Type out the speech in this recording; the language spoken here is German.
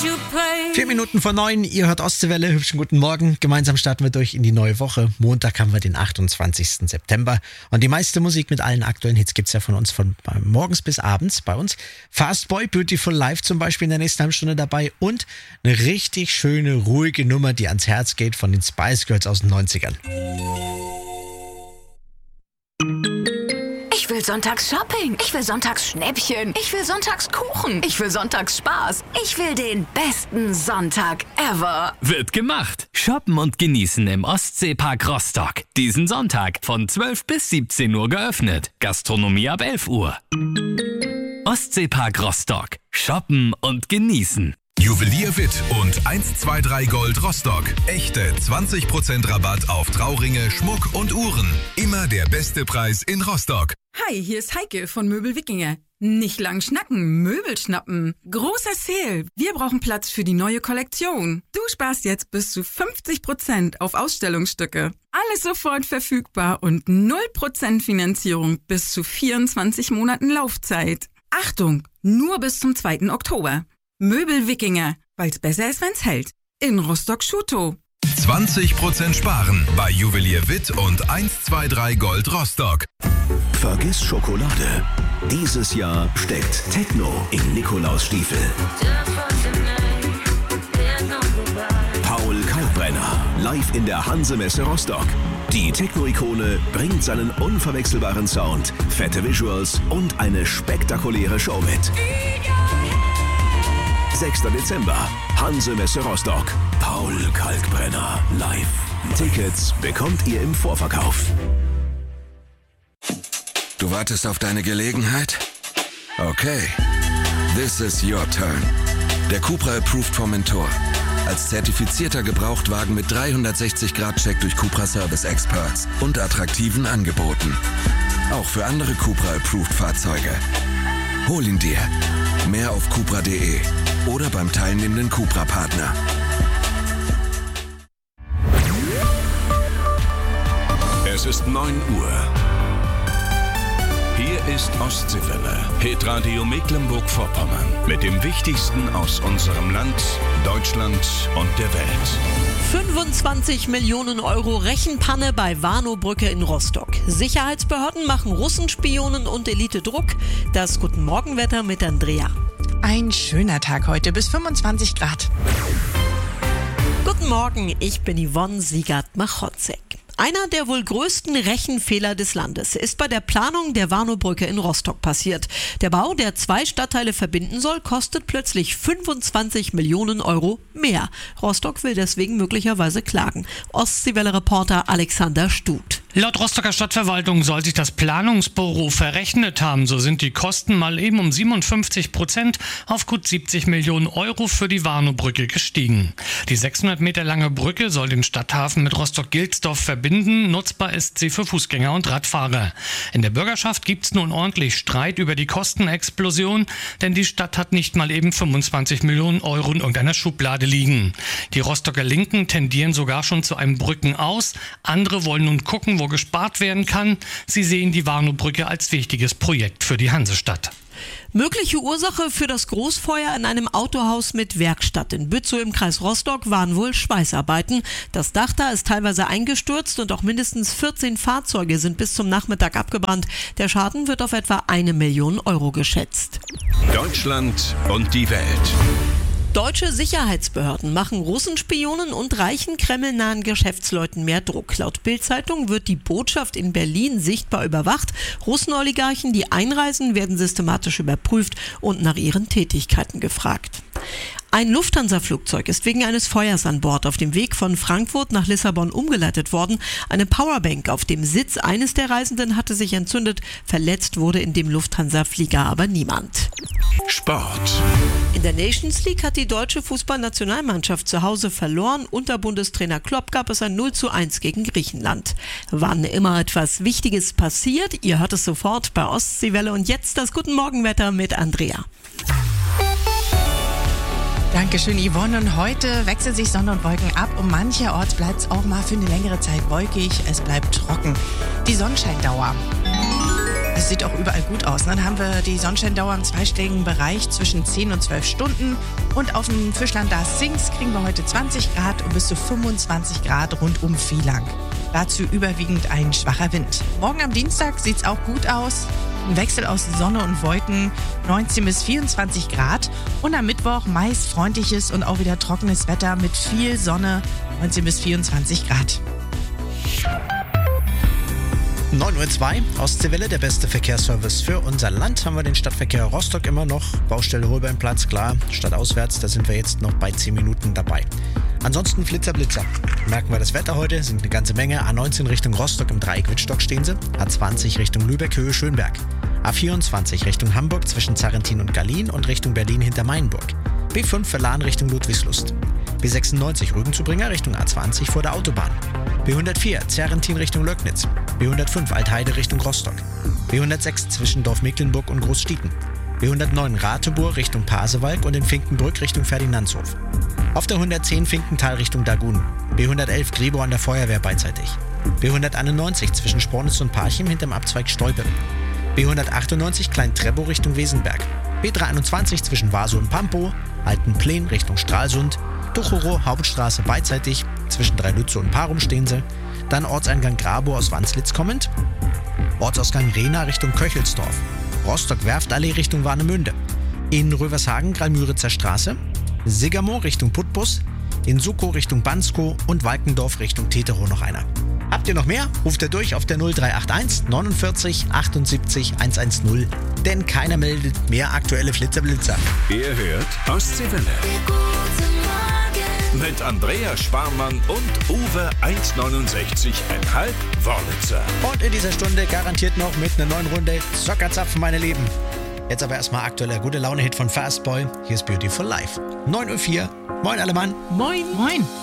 8:04, ihr hört Ostseewelle, hübschen guten Morgen. Gemeinsam starten wir durch in die neue Woche. Montag haben wir den 28. September. Und die meiste Musik mit allen aktuellen Hits gibt's ja von uns von morgens bis abends bei uns. Fast Boy, Beautiful Life zum Beispiel in der nächsten halben Stunde dabei. Und eine richtig schöne, ruhige Nummer, die ans Herz geht von den Spice Girls aus den 90ern. Ich will sonntags Shopping. Ich will sonntags Schnäppchen. Ich will sonntags Kuchen. Ich will sonntags Spaß. Ich will den besten Sonntag ever. Wird gemacht. Shoppen und genießen im Ostseepark Rostock. Diesen Sonntag von 12 bis 17 Uhr geöffnet. Gastronomie ab 11 Uhr. Ostseepark Rostock. Shoppen und genießen. Juwelier Witt und 123 Gold Rostock. Echte 20% Rabatt auf Trauringe, Schmuck und Uhren. Immer der beste Preis in Rostock. Hi, hier ist Heike von Möbel Wikinger. Nicht lang schnacken, Möbel schnappen. Großer Sale. Wir brauchen Platz für die neue Kollektion. Du sparst jetzt bis zu 50% auf Ausstellungsstücke. Alles sofort verfügbar und 0% Finanzierung bis zu 24 Monaten Laufzeit. Achtung, nur bis zum 2. Oktober. Möbel Wikinger, weil's besser ist, wenn's hält. In Rostock-Schutow. 20% sparen bei Juwelier Witt und 123 Gold Rostock. Vergiss Schokolade. Dieses Jahr steckt Techno in Nikolausstiefel. Paul Kalkbrenner, live in der Hanse-Messe Rostock. Die Techno-Ikone bringt seinen unverwechselbaren Sound, fette Visuals und eine spektakuläre Show mit. 6. Dezember, Hanse-Messe Rostock. Paul Kalkbrenner live. Tickets bekommt ihr im Vorverkauf. Du wartest auf deine Gelegenheit? Okay. This is your turn. Der Cupra Approved Formentor. Als zertifizierter Gebrauchtwagen mit 360-Grad-Check durch Cupra Service Experts und attraktiven Angeboten. Auch für andere Cupra Approved Fahrzeuge. Hol ihn dir. Mehr auf cupra.de oder beim teilnehmenden Cupra-Partner. Es ist 9 Uhr. Hier ist Ostseewelle, Hitradio Mecklenburg-Vorpommern. Mit dem Wichtigsten aus unserem Land, Deutschland und der Welt. 25 Millionen Euro Rechenpanne bei Warnow-Brücke in Rostock. Sicherheitsbehörden machen Russenspionen und Elite Druck. Das Guten Morgenwetter mit Andrea. Ein schöner Tag heute, bis 25 Grad. Guten Morgen, ich bin Yvonne Siegert-Machotzek. Einer der wohl größten Rechenfehler des Landes ist bei der Planung der Warnow-Brücke in Rostock passiert. Der Bau, der 2 Stadtteile verbinden soll, kostet plötzlich 25 Millionen Euro mehr. Rostock will deswegen möglicherweise klagen. Ostseewelle-Reporter Alexander Stut. Laut Rostocker Stadtverwaltung soll sich das Planungsbüro verrechnet haben. So sind die Kosten mal eben um 57% auf gut 70 Millionen Euro für die Warnow-Brücke gestiegen. Die 600 Meter lange Brücke soll den Stadthafen mit Rostock-Gilsdorf verbinden. Nutzbar ist sie für Fußgänger und Radfahrer. In der Bürgerschaft gibt's nun ordentlich Streit über die Kostenexplosion, denn die Stadt hat nicht mal eben 25 Millionen Euro in irgendeiner Schublade liegen. Die Rostocker Linken tendieren sogar schon zu einem Brückenaus. Andere wollen nun gucken, wo gespart werden kann. Sie sehen die Warnow-Brücke als wichtiges Projekt für die Hansestadt. Mögliche Ursache für das Großfeuer in einem Autohaus mit Werkstatt in Bützow im Kreis Rostock waren wohl Schweißarbeiten. Das Dach da ist teilweise eingestürzt und auch mindestens 14 Fahrzeuge sind bis zum Nachmittag abgebrannt. Der Schaden wird auf etwa 1 Million Euro geschätzt. Deutschland und die Welt. Deutsche Sicherheitsbehörden machen Russenspionen und reichen kremlnahen Geschäftsleuten mehr Druck. Laut Bild-Zeitung wird die Botschaft in Berlin sichtbar überwacht. Russenoligarchen, die einreisen, werden systematisch überprüft und nach ihren Tätigkeiten gefragt. Ein Lufthansa-Flugzeug ist wegen eines Feuers an Bord auf dem Weg von Frankfurt nach Lissabon umgeleitet worden. Eine Powerbank auf dem Sitz eines der Reisenden hatte sich entzündet. Verletzt wurde in dem Lufthansa-Flieger aber niemand. Sport. In der Nations League hat die deutsche Fußballnationalmannschaft zu Hause verloren. Unter Bundestrainer Klopp gab es ein 0:1 gegen Griechenland. Wann immer etwas Wichtiges passiert, ihr hört es sofort bei Ostseewelle. Und jetzt das Guten Morgenwetter mit Andrea. Dankeschön, Yvonne. Und heute wechseln sich Sonne und Wolken ab und mancherorts bleibt es auch mal für eine längere Zeit wolkig. Es bleibt trocken. Die Sonnenscheindauer Es sieht auch überall gut aus. Dann haben wir die Sonnenscheindauer im zweistelligen Bereich zwischen 10 und 12 Stunden. Und auf dem Fischland da Sings kriegen wir heute 20 Grad und bis zu 25 Grad rund um Vielang. Dazu überwiegend ein schwacher Wind. Morgen am Dienstag sieht es auch gut aus. Ein Wechsel aus Sonne und Wolken, 19 bis 24 Grad. Und am Mittwoch meist freundliches und auch wieder trockenes Wetter mit viel Sonne, 19 bis 24 Grad. 9:02 Uhr, Ostseewelle, der beste Verkehrsservice für unser Land. Haben wir den Stadtverkehr Rostock immer noch. Baustelle Holbeinplatz, klar. Stadtauswärts, da sind wir jetzt noch bei 10 Minuten dabei. Ansonsten Flitzer. Merken wir das Wetter heute, sind eine ganze Menge. A19 Richtung Rostock im Dreieck Wittstock stehen sie. A20 Richtung Lübeck, Höhe Schönberg. A24 Richtung Hamburg zwischen Zarrentin und Gallien und Richtung Berlin hinter Mainburg. B5 Verlan Richtung Ludwigslust. B96 Rügenzubringer Richtung A20 vor der Autobahn. B104 Zarrentin Richtung Löcknitz. B105 Altheide Richtung Rostock. B106 zwischen Dorf Mecklenburg und Großstieten. B109 Ratebur Richtung Pasewalk und in Finkenbrück Richtung Ferdinandshof. Auf der 110 Finkental Richtung Dagun. B111 Grebo an der Feuerwehr beidseitig. B191 zwischen Spornitz und Parchim hinterm Abzweig Stolpe. B198 Klein-Treppow Richtung Wesenberg. B321 zwischen Vaso und Pampo. Altenplen Richtung Stralsund. Duchorow Hauptstraße beidseitig. Zwischen Dreilütze und Parum stehen sie. Dann Ortseingang Grabow aus Wanslitz kommend. Ortsausgang Rehna Richtung Köchelsdorf. Rostock-Werftallee Richtung Warnemünde. In Rövershagen Gralmüritzer Straße. Sigamo Richtung Putbus. In Sukow Richtung Banskow und Walkendorf Richtung Teterow noch einer. Habt ihr noch mehr? Ruft ihr durch auf der 0381 49 78 110, denn keiner meldet mehr aktuelle Flitzer-Blitzer. Ihr hört Ostseewelle. Mit Andrea Sparmann und Uwe 1,69,5 Wörlitzer. Und in dieser Stunde garantiert noch mit einer neuen Runde Zockerzapfen, meine Lieben. Jetzt aber erstmal aktueller gute Laune-Hit von Fastboy. Hier ist Beautiful Life. 9:04 Uhr. Moin alle Mann. Moin.